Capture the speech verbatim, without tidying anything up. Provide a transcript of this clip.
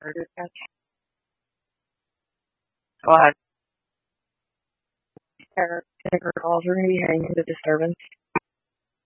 Okay. Go ahead. Our calls are going to be heading into disturbance.